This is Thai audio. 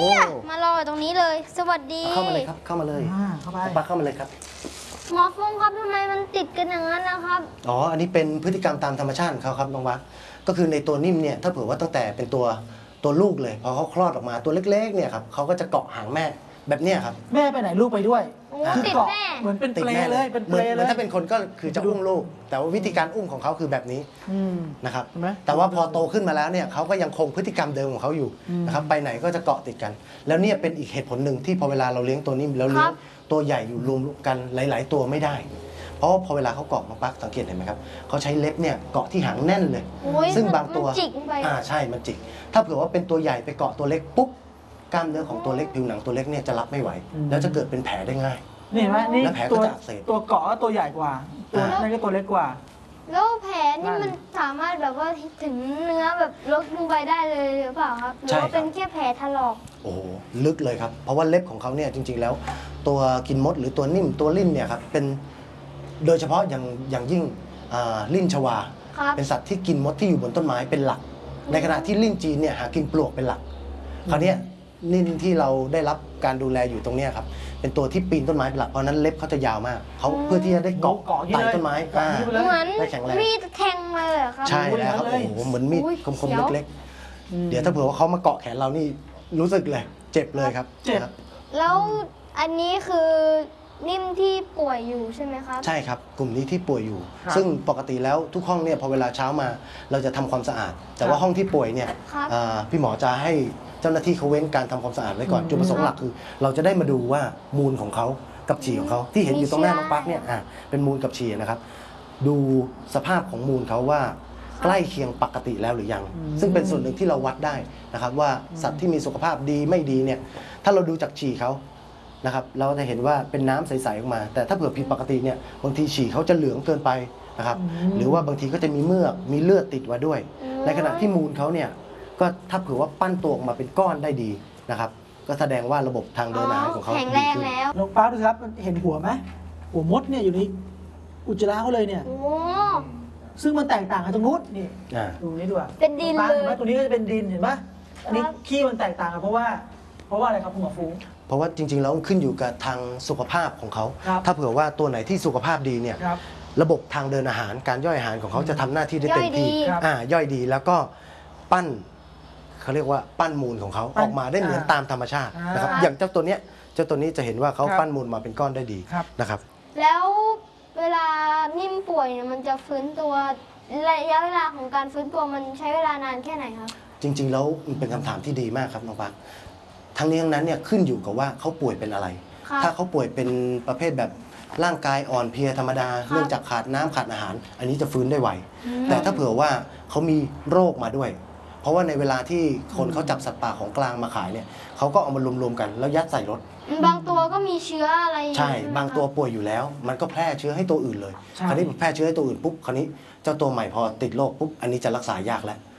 มารออยู่ตรงนี้เลย สวัสดีเข้ามาเลยครับเข้ามาเลยเข้าไปปักเข้ามาเลยครับหมอฟุ้งครับทำไมมันติดกันอย่างนั้นนะครับอ๋ออันนี้เป็นพฤติกรรมตามธรรมชาติของเขาครับน้องวัดก็คือในตัวนิ่มเนี่ยถ้าเผื่อว่าตั้งแต่เป็นตัวลูกเลยพอเขาคลอดออกมาตัวเล็กๆเนี่ยครับเขาก็จะเกาะหางแม่แบบเนี้ยครับแม่ไปไหนลูกไปด้วยติดแม่เหมือนเป็นเปลเลยเป็นเปลเลยถ้าเป็นคนก็คือจะอุ้มลูกแต่ว่าวิธีการอุ้มของเขาคือแบบนี้นะครับแต่ว่าพอโตขึ้นมาแล้วเนี่ยเขาก็ยังคงพฤติกรรมเดิมของเขาอยู่นะครับไปไหนก็จะเกาะติดกัน แล้วเนี่ยเป็นอีกเหตุผลหนึ่งที่พอเวลาเราเลี้ยงตัวนิ่มแล้วเลี้ยงตัวใหญ่อยู่รวมกันหลายๆตัวไม่ได้เพราะพอเวลาเขาเกาะมาปักสังเกตเห็นไหมครับเขาใช้เล็บเนี่ยเกาะที่หางแน่นเลยซึ่งบางตัวใช่มันจิกถ้าเผื่อว่าเป็นตัวใหญ่ไปเกาะตัวเล็กปุ๊บกล้ามเนื้อของตัวเล็กผิวหนังตัวเล็กเนี่ยจะรับไม่ไหวแล้วจะเกิดเป็นแผลได้ง่ายนี่ไหมนี่แผลก็จะอักเสบตัวเกาะตัวใหญ่กว่าตัวนั่นก็ตัวเล็กกว่าแล้วแผลนี่มันสามารถแบบว่าถึงเนื้อแบบลึกลงไปได้เลยหรือเปล่าครับหรือว่าเป็นแค่แผลถลอกโอ้ลึกเลยครับเพราะว่าเล็บของเขาเนี่ยจริงๆแล้วตัวกินมดหรือตัวนิ่มตัวลิ่นเนี่ยครับเป็นโดยเฉพาะอย่างยิ่งลิ่นชวาเป็นสัตว์ที่กินมดที่อยู่บนต้นไม้เป็นหลักในขณะที่ลิ่นจีนเนี่ยหากินปลวกเป็นหลักคราวนี้นิ่มที่เราได้รับการดูแลอยู่ตรงนี้ครับเป็นตัวที่ปีนต้นไม้เป็นหลักเพราะนั้นเล็บเขาจะยาวมากเขาเพื่อที่จะได้เกาะไต่ต้นไม้ได้แข็งแรงมีดแทงเลยครับใช่แล้วครับโอ้โหเหมือนมีดคมๆเล็กๆเดี๋ยวถ้าเผื่อว่าเขามาเกาะแขนเรานี่รู้สึกเลยเจ็บเลยครับเจ็บแล้วอันนี้คือนิ่มที่ป่วยอยู่ใช่ไหมครับใช่ครับกลุ่มนี้ที่ป่วยอยู่ซึ่งปกติแล้วทุกห้องเนี่ยพอเวลาเช้ามาเราจะทำความสะอาดแต่ว่าห้องที่ป่วยเนี่ยพี่หมอจะให้เจ้าหน้าที่เขาเว้นการทำความสะอาดไว้ก่อนจุดประสงค์หลักคือเราจะได้มาดูว่ามูลของเขากับฉี่ของเขาที่เห็นอยู่ตรงหน้าน้องปั๊กเนี่ยเป็นมูลกับฉี่นะครับดูสภาพของมูลเขาว่าใกล้เคียงปกติแล้วหรือยังซึ่งเป็นส่วนหนึ่งที่เราวัดได้นะครับว่าสัตว์ที่มีสุขภาพดีไม่ดีเนี่ยถ้าเราดูจากฉี่เขานะครับเราจะเห็นว่าเป็นน้ำใสๆออกมาแต่ถ้าเผื่อผิดปกติเนี่ยบางทีฉี่เขาจะเหลืองเกินไปนะครับหรือว่าบางทีก็จะมีเมือกมีเลือดติดมาด้วยในขณะที่มูลเขาเนี่ยก็ถ้าเผื่อว่าปั้นตัวออกมาเป็นก้อนได้ดีนะครับก็แสดงว่าระบบทางเดินอาหารของเขาแข็งแรงแล้วน้องป้าดูครับเห็นหัวไหมหัวมดเนี่ยอยู่ในอุจจาระเขาเลยเนี่ยซึ่งมันแตกต่างกันตรงนู้นนี่ตรงนี้ด้วยเป็นดินเลยตรงนี้ก็จะเป็นดินเห็นปะอันนี้ขี้มันแตกต่างกันเพราะว่าอะไรครับคุณหมอฟุ้งเพราะว่าจริงๆแล้วขึ้นอยู่กับทางสุขภาพของเขาถ้าเผื่อว่าตัวไหนที่สุขภาพดีเนี่ยระบบทางเดินอาหารการย่อยอาหารของเขาจะทำหน้าที่ได้เต็มที่ย่อยดีแล้วก็ปั้นเขาเรียกว่าปั้นมูลของเขาออกมาได้เหมือนตามธรรมชาตินะครับอย่างเจ้าตัวนี้จะเห็นว่าเขาปั้นมูลมาเป็นก้อนได้ดีนะครับแล้วเวลานิ่มป่วยเนี่ยมันจะฟื้นตัวระยะเวลาของการฟื้นตัวมันใช้เวลานานแค่ไหนครับจริงๆแล้วเป็นคำถามที่ดีมากครับน้องปักทั้งนี้ทั้งนั้นเนี่ยขึ้นอยู่กับว่าเขาป่วยเป็นอะไรถ้าเขาป่วยเป็นประเภทแบบร่างกายอ่อนเพลียธรรมดาเนื่องจากขาดน้ำขาดอาหารอันนี้จะฟื้นได้ไวแต่ถ้าเผื่อว่าเขามีโรคมาด้วยเพราะว่าในเวลาที่คนเขาจับสัตว์ป่าของกลางมาขายเนี่ยเขาก็เอามารวมๆกันแล้วยัดใส่รถบางตัวก็มีเชื้ออะไรใช่บางตัวป่วยอยู่แล้วมันก็แพร่เชื้อให้ตัวอื่นเลยคราวนี้แพร่เชื้อให้ตัวอื่นปุ๊บคราวนี้เจ้าตัวใหม่พอติดโรคปุ๊บอันนี้จะรักษายากแล้ว